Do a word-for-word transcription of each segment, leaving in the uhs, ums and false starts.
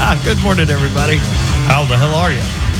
Good morning, everybody. How the hell are you?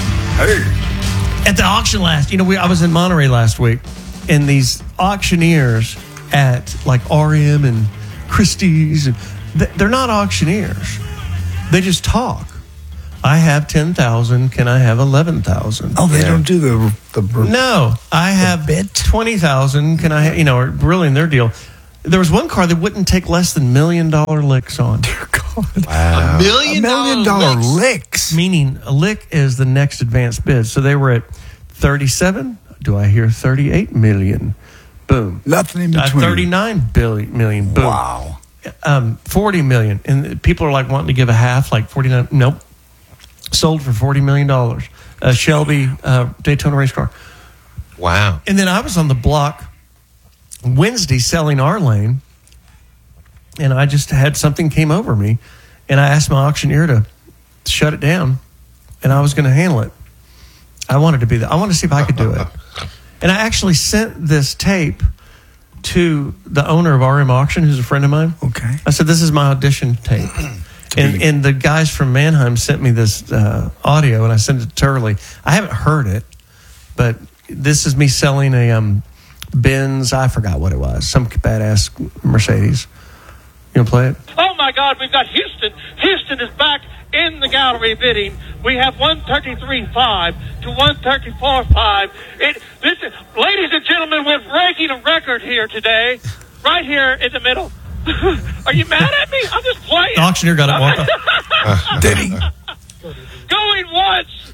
Hey. At the auction last, you know, we I was in Monterey last week, and these auctioneers at like R E M and Christie's, they're not auctioneers. They just talk. I have ten thousand. Can I have eleven thousand? Oh, they yeah. don't do the the no. I have bit twenty thousand. Can I? Have, you know, really in their deal. There was one car that wouldn't take less than million dollar licks on. Dear God, wow. a million, a million dollar, dollar licks. Meaning a lick is the next advanced bid. So they were at thirty-seven. Do I hear thirty-eight million? Boom. Nothing in between. Uh, thirty-nine billion million. Boom. Wow. Um, forty million, and people are like wanting to give a half, like forty-nine. Nope. Sold for forty million dollars. A Shelby uh, Daytona race car. Wow. And then I was on the block Wednesday selling our lane, and I just had something came over me, and I asked my auctioneer to shut it down, and I was going to handle it. I wanted to be there. I wanted to see if I could do it. And I actually sent this tape to the owner of R M Auction, who's a friend of mine. Okay. I said, this is my audition tape. And, and the guys from Mannheim sent me this uh, audio, and I sent it to Turley. I haven't heard it, but this is me selling a um, Benz, I forgot what it was, some badass Mercedes. You want to play it? Oh, my God, we've got Houston. Houston is back in the gallery bidding. We have one thirty-three point five to one thirty-four point five. It, listen, ladies and gentlemen, we're breaking a record here today, right here in the middle. Are you mad at me? I'm just playing. The auctioneer got it walked up. Did he? Going once,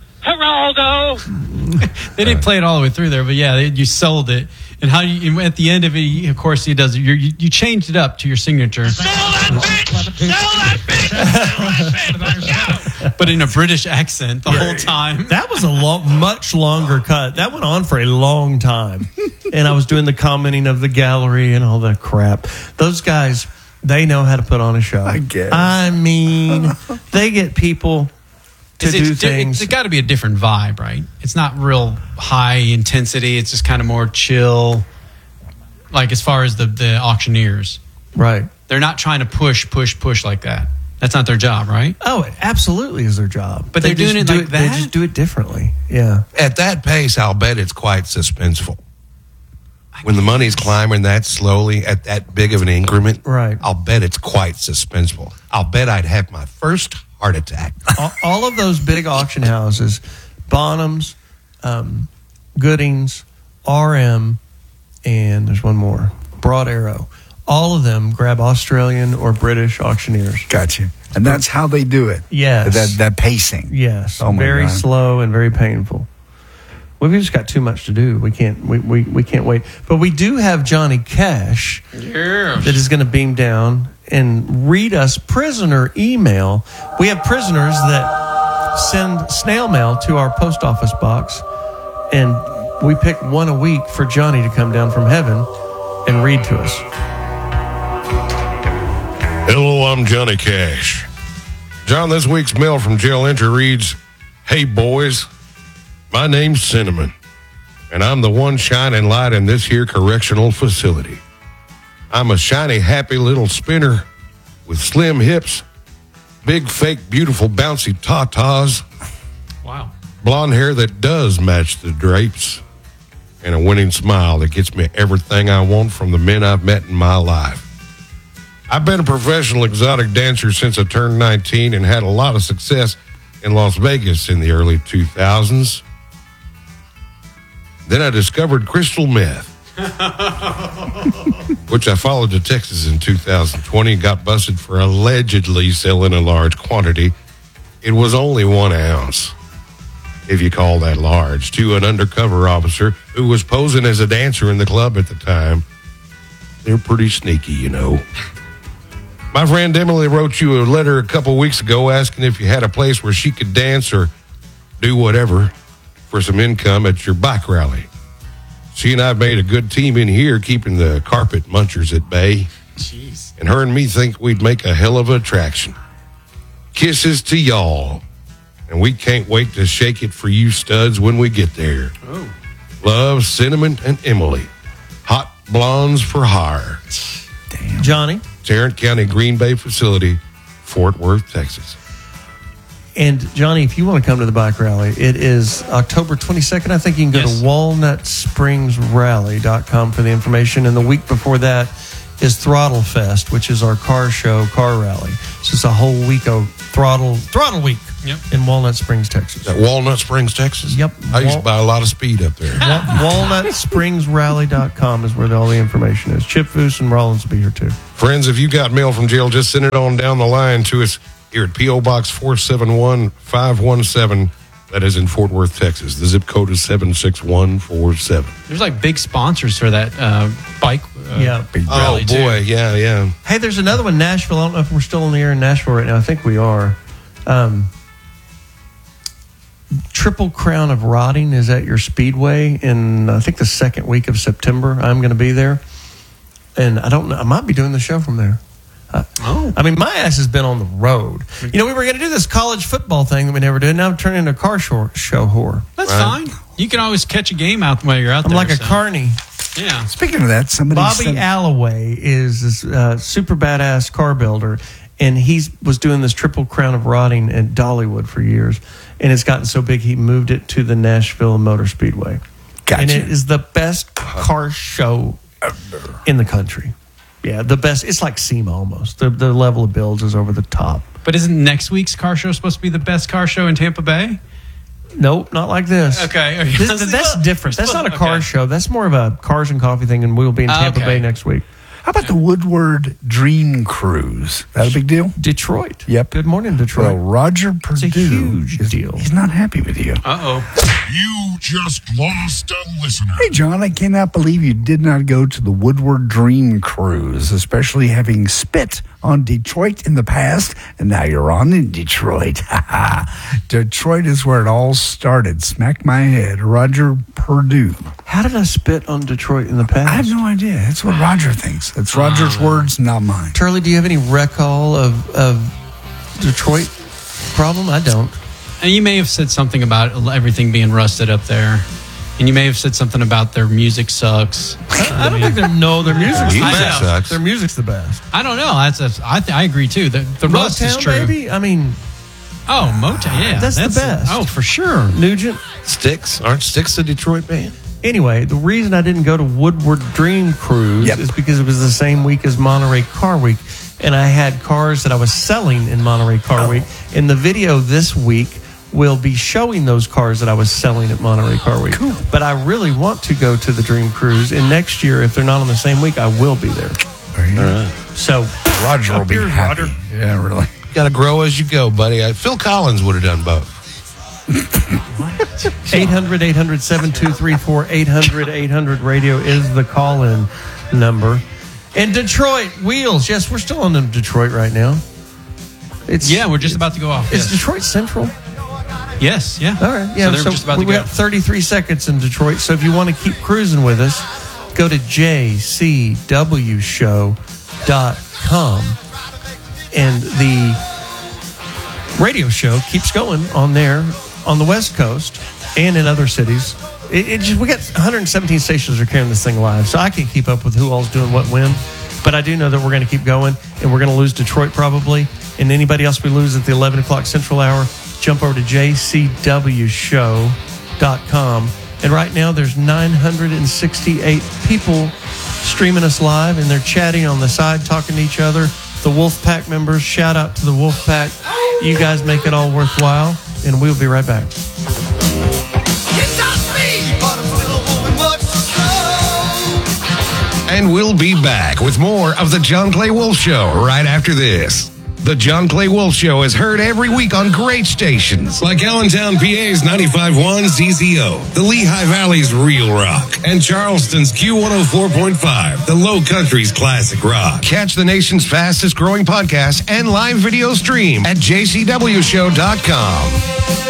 Geraldo. They didn't play it all the way through there, but yeah, they, you sold it. And how you at the end of it, of course, he does. You you changed it up to your signature. Sell that bitch! Sell that bitch! Sell that bitch! But in a British accent the yeah. whole time. That was a lo- much longer cut. That went on for a long time. And I was doing the commenting of the gallery and all that crap. Those guys, they know how to put on a show. I guess. I mean, they get people to it's, do it's, things. It's got to be a different vibe, right? It's not real high intensity. It's just kind of more chill. Like as far as the, the auctioneers. Right. They're not trying to push, push, push like that. That's not their job, right? Oh, it absolutely is their job. But they're they doing it do like it, that? They just do it differently. Yeah. At that pace, I'll bet it's quite suspenseful. When the money's climbing that slowly at that big of an increment, right. I'll bet it's quite suspenseful. I'll bet I'd have my first heart attack. all, all of those big auction houses, Bonhams, um, Goodings, R M, and there's one more, Broad Arrow. All of them grab Australian or British auctioneers. Gotcha. And that's how they do it. Yes. That, that pacing. Yes. Oh my very God. slow and very painful. We've just got too much to do. We can't. We, we, we can't wait. But we do have Johnny Cash yeah. that is going to beam down and read us prisoner email. We have prisoners that send snail mail to our post office box, and we pick one a week for Johnny to come down from heaven and read to us. Hello, I'm Johnny Cash. John, this week's mail from jail entry reads, "Hey, boys. My name's Cinnamon, and I'm the one shining light in this here correctional facility. I'm a shiny, happy little spinner with slim hips, big, fake, beautiful, bouncy tatas, wow, blonde hair that does match the drapes, and a winning smile that gets me everything I want from the men I've met in my life. I've been a professional exotic dancer since I turned nineteen and had a lot of success in Las Vegas in the early two thousands. Then I discovered crystal meth, which I followed to Texas in two thousand twenty and got busted for allegedly selling a large quantity. It was only one ounce, if you call that large, to an undercover officer who was posing as a dancer in the club at the time. They're pretty sneaky, you know. My friend Emily wrote you a letter a couple weeks ago asking if you had a place where she could dance or do whatever for some income at your bike rally. She and I made a good team in here, keeping the carpet munchers at bay. Jeez. And her and me think we'd make a hell of an attraction. Kisses to y'all. And we can't wait to shake it for you studs when we get there. Oh. Love, Cinnamon, and Emily. Hot blondes for hire. Damn. Johnny. Tarrant County Green Bay facility, Fort Worth, Texas. And Johnny, if you want to come to the bike rally, it is October twenty-second. I think you can go Yes. to walnut springs rally dot com for the information. And the week before that is Throttle Fest, which is our car show, car rally. So it's a whole week of throttle throttle week Yep. in Walnut Springs, Texas. At Walnut Springs, Texas? Yep. I used Wal- to buy a lot of speed up there. Wa- walnut springs rally dot com is where all the information is. Chip Foose and Rollins will be here too. Friends, if you got mail from jail, just send it on down the line to us here at P O Box four seven one five one seven. That is in Fort Worth, Texas. The zip code is seven six one four seven. There's like big sponsors for that uh, bike. Uh, Yeah. Big Oh, rally, too. boy. Yeah, yeah. Hey, there's another one, Nashville. I don't know if we're still in the air in Nashville right now. I think we are. Um, Triple Crown of Rotting is at your Speedway in, I think, the second week of September. I'm going to be there. And I don't know. I might be doing the show from there. Uh, Oh. I mean, my ass has been on the road. You know, we were going to do this college football thing that we never did. Now I'm turning into a car show, show whore. That's Right. fine. You can always catch a game out while you're out I'm there. like a so. carny. Yeah. Speaking of that, somebody Bobby said, Alloway is this uh, super badass car builder, and he was doing this Triple Crown of Rotting at Dollywood for years, and it's gotten so big he moved it to the Nashville Motor Speedway. Gotcha. And it is the best car show in the country. Yeah, the best. It's like SEMA almost. The, the level of builds is over the top. But isn't next week's car show supposed to be the best car show in Tampa Bay? Nope, not like this. Okay. This- that's different. That's not a car Okay. show. That's more of a cars and coffee thing, and we'll be in Tampa Okay. Bay next week. how about the Woodward Dream Cruise? That a big deal? Detroit. Yep. Good morning, Detroit. Well, Roger Purdue. a huge is- deal. He's not happy with you. Uh-oh. You just lost a listener. Hey, John, I cannot believe you did not go to the Woodward Dream Cruise, especially having spit on Detroit in the past, and now you're on in Detroit. Detroit is where it all started. Smack my head. Roger Purdue. How did I spit on Detroit in the past? I have no idea. That's what Roger thinks. That's Roger's words, not mine. Charlie, do you have any recall of, of Detroit problem? I don't. And you may have said something about everything being rusted up there. And you may have said something about their music sucks. I, I don't think they're no. Their music's the Music best. sucks. Their music's the best. I don't know. That's a, I, th- I agree too. The, the rust is Motown, true. baby. I mean, Oh, Motown. Yeah, That's the best. Oh, for sure. Nugent. Sticks? Aren't Sticks a Detroit band? Anyway, the reason I didn't go to Woodward Dream Cruise Yep. is because it was the same week as Monterey Car Week, and I had cars that I was selling in Monterey Car Week. And the video this week will be showing those cars that I was selling at Monterey Car Week. Cool. But I really want to go to the Dream Cruise, and next year, if they're not on the same week, I will be there. There you go. So Roger will Up be yours, happy. Roger. Yeah, really. Got to grow as you go, buddy. I, Phil Collins would have done both. eight hundred, eight hundred, seven two three four, eight hundred, eight hundred radio is the call-in number. And Detroit Wheels. Yes, we're still on in Detroit right now. It's Yeah, we're just about to go off. It's Yes. Detroit Central. Yes, yeah. All right. Yeah. So they're just about we to go. got thirty-three seconds in Detroit. So if you want to keep cruising with us, go to j c w show dot com. And the radio show keeps going on there on the West Coast and in other cities. It, it just, we got one hundred seventeen stations that are carrying this thing live, so I can't keep up with who all's doing what when. But I do know that we're going to keep going, and we're going to lose Detroit probably. And anybody else we lose at the eleven o'clock Central Hour, jump over to j c w show dot com. And right now, there's nine hundred sixty-eight people streaming us live, and they're chatting on the side, talking to each other. The Wolfpack members, shout out to the Wolfpack. You guys make it all worthwhile, and we'll be right back. And we'll be back with more of the John Clay Wolf Show right after this. The John Clay Wolf Show is heard every week on great stations like Allentown, P A's ninety-five point one Z Z O, the Lehigh Valley's Real Rock, and Charleston's Q one oh four point five, the Low Country's Classic Rock. Catch the nation's fastest growing podcast and live video stream at j c w show dot com.